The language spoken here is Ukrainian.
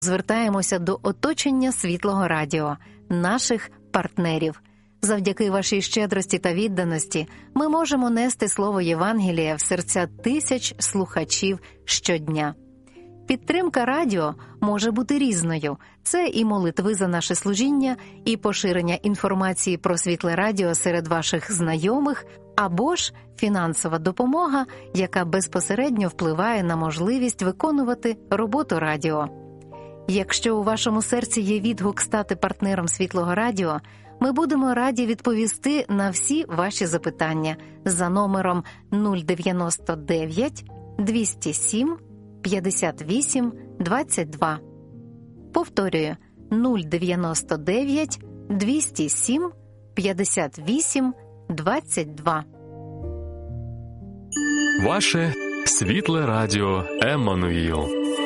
Звертаємося до оточення Світлого Радіо, наших партнерів. Завдяки вашій щедрості та відданості ми можемо нести слово Євангелія в серця тисяч слухачів щодня. Підтримка радіо може бути різною. Це і молитви за наше служіння, і поширення інформації про Світле Радіо серед ваших знайомих, або ж фінансова допомога, яка безпосередньо впливає на можливість виконувати роботу радіо. Якщо у вашому серці є відгук стати партнером Світлого Радіо, ми будемо раді відповісти на всі ваші запитання за номером 099 207 58 22. Повторюю, 099 207 58 22. Ваше Світле Радіо Еммануїл.